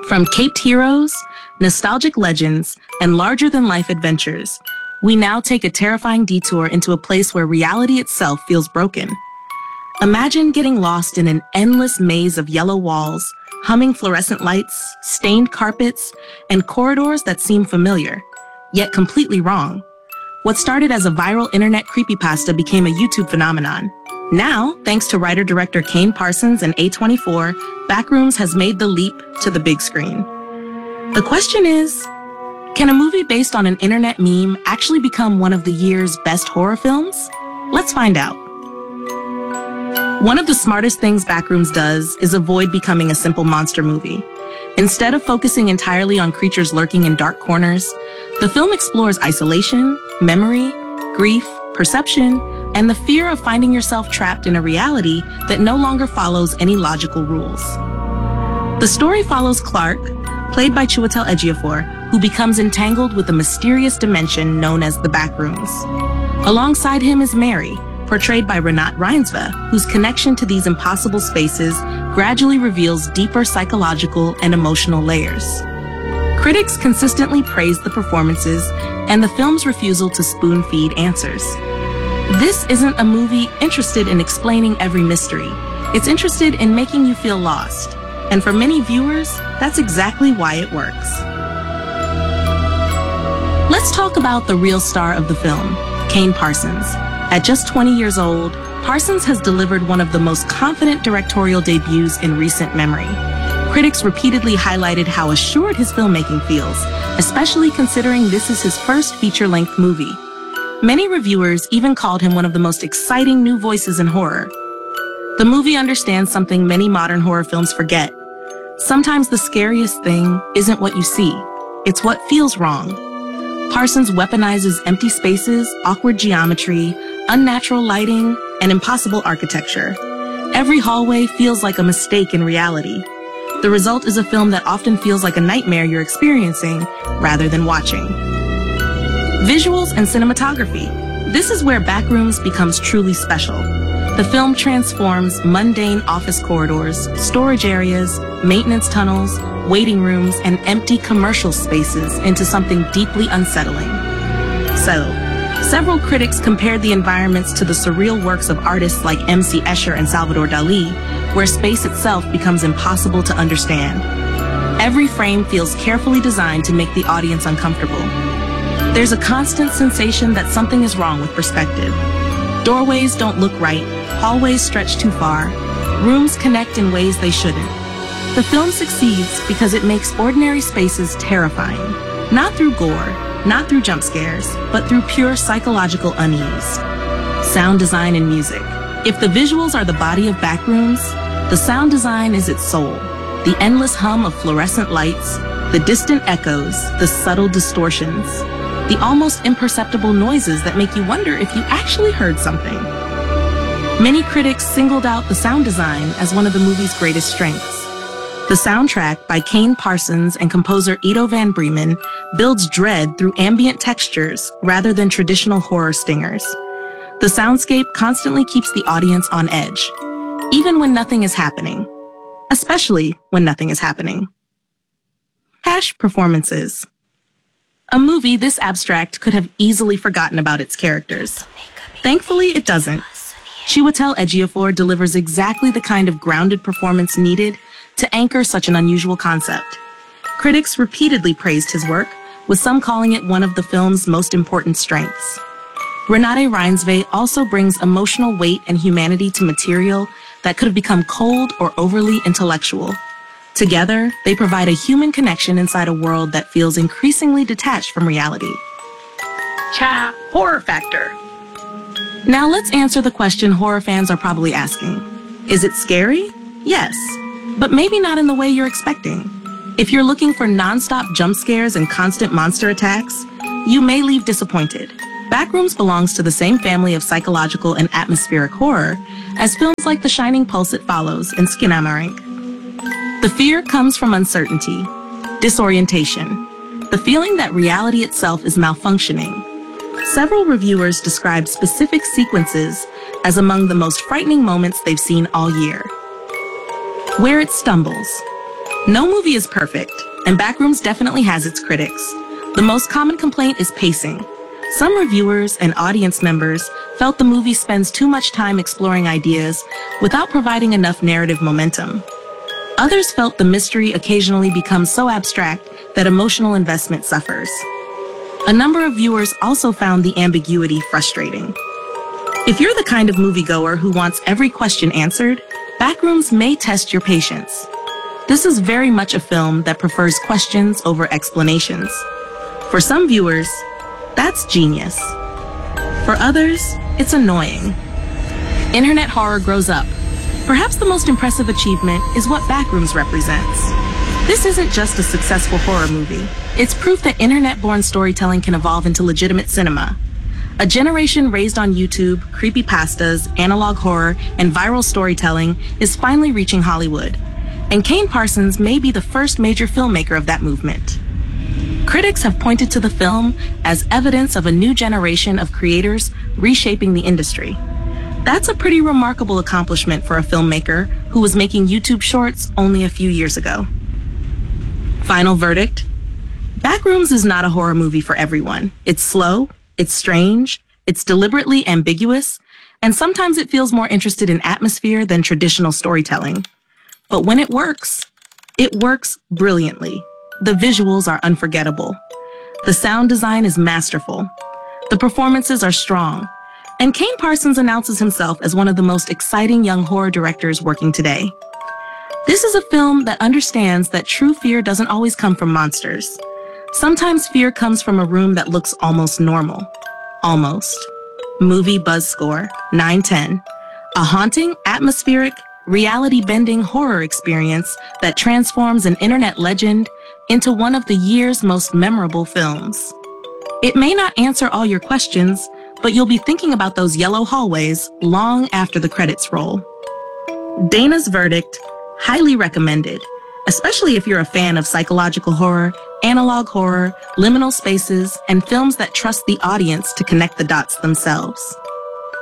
From caped heroes, nostalgic legends, and larger-than-life adventures, we now take a terrifying detour into a place where reality itself feels broken. Imagine getting lost in an endless maze of yellow walls, humming fluorescent lights, stained carpets, and corridors that seem familiar, yet completely wrong. What started as a viral internet creepypasta became a YouTube phenomenon. Now, thanks to writer-director Kane Parsons and A24, Backrooms has made the leap to the big screen. The question is, can a movie based on an internet meme actually become one of the year's best horror films? Let's find out. One of the smartest things Backrooms does is avoid becoming a simple monster movie. Instead of focusing entirely on creatures lurking in dark corners, the film explores isolation, memory, grief, perception, and the fear of finding yourself trapped in a reality that no longer follows any logical rules. The story follows Clark, played by Chiwetel Ejiofor, who becomes entangled with a mysterious dimension known as the Backrooms. Alongside him is Mary, portrayed by Renate Reinsve, whose connection to these impossible spaces gradually reveals deeper psychological and emotional layers. Critics consistently praise the performances and the film's refusal to spoon-feed answers. This isn't a movie interested in explaining every mystery. It's interested in making you feel lost. And for many viewers, that's exactly why it works. Let's talk about the real star of the film, Kane Parsons. At just 20 years old, Parsons has delivered one of the most confident directorial debuts in recent memory. Critics repeatedly highlighted how assured his filmmaking feels, especially considering this is his first feature-length movie. Many reviewers even called him one of the most exciting new voices in horror. The movie understands something many modern horror films forget. Sometimes the scariest thing isn't what you see, it's what feels wrong. Parsons weaponizes empty spaces, awkward geometry, unnatural lighting, and impossible architecture. Every hallway feels like a mistake in reality. The result is a film that often feels like a nightmare you're experiencing rather than watching. Visuals and cinematography. This is where Backrooms becomes truly special. The film transforms mundane office corridors, storage areas, maintenance tunnels, waiting rooms, and empty commercial spaces into something deeply unsettling. So, several critics compared the environments to the surreal works of artists like M.C. Escher and Salvador Dali, where space itself becomes impossible to understand. Every frame feels carefully designed to make the audience uncomfortable. There's a constant sensation that something is wrong with perspective. Doorways don't look right, hallways stretch too far, rooms connect in ways they shouldn't. The film succeeds because it makes ordinary spaces terrifying, not through gore, not through jump scares, but through pure psychological unease. Sound design and music. If the visuals are the body of Backrooms, the sound design is its soul. The endless hum of fluorescent lights, the distant echoes, the subtle distortions, the almost imperceptible noises that make you wonder if you actually heard something. Many critics singled out the sound design as one of the movie's greatest strengths. The soundtrack by Kane Parsons and composer Ido van Bremen builds dread through ambient textures rather than traditional horror stingers. The soundscape constantly keeps the audience on edge, even when nothing is happening, especially when nothing is happening. Performances. A movie this abstract could have easily forgotten about its characters. Thankfully, it doesn't. Chiwetel Ejiofor delivers exactly the kind of grounded performance needed to anchor such an unusual concept. Critics repeatedly praised his work, with some calling it one of the film's most important strengths. Renate Reinsve also brings emotional weight and humanity to material that could have become cold or overly intellectual. Together, they provide a human connection inside a world that feels increasingly detached from reality. Horror factor. Now let's answer the question horror fans are probably asking. Is it scary? Yes, but maybe not in the way you're expecting. If you're looking for non-stop jump scares and constant monster attacks, you may leave disappointed. Backrooms belongs to the same family of psychological and atmospheric horror as films like The Shining Pulse It Follows and Skinamarink. The fear comes from uncertainty, disorientation, the feeling that reality itself is malfunctioning. Several reviewers describe specific sequences as among the most frightening moments they've seen all year. Where it stumbles. No movie is perfect, and Backrooms definitely has its critics. The most common complaint is pacing. Some reviewers and audience members felt the movie spends too much time exploring ideas without providing enough narrative momentum. Others felt the mystery occasionally becomes so abstract that emotional investment suffers. A number of viewers also found the ambiguity frustrating. If you're the kind of moviegoer who wants every question answered, Backrooms may test your patience. This is very much a film that prefers questions over explanations. For some viewers, that's genius. For others, it's annoying. Internet horror grows up. Perhaps the most impressive achievement is what Backrooms represents. This isn't just a successful horror movie. It's proof that internet-born storytelling can evolve into legitimate cinema. A generation raised on YouTube, creepypastas, analog horror, and viral storytelling is finally reaching Hollywood. And Kane Parsons may be the first major filmmaker of that movement. Critics have pointed to the film as evidence of a new generation of creators reshaping the industry. That's a pretty remarkable accomplishment for a filmmaker who was making YouTube shorts only a few years ago. Final verdict: Backrooms is not a horror movie for everyone. It's slow, it's strange, it's deliberately ambiguous, and sometimes it feels more interested in atmosphere than traditional storytelling. But when it works brilliantly. The visuals are unforgettable. The sound design is masterful. The performances are strong. And Kane Parsons announces himself as one of the most exciting young horror directors working today. This is a film that understands that true fear doesn't always come from monsters. Sometimes fear comes from a room that looks almost normal. Almost. Movie Buzz Score, 9/10. A haunting, atmospheric, reality-bending horror experience that transforms an internet legend into one of the year's most memorable films. It may not answer all your questions, but you'll be thinking about those yellow hallways long after the credits roll. Dana's verdict: highly recommended, especially if you're a fan of psychological horror, analog horror, liminal spaces, and films that trust the audience to connect the dots themselves.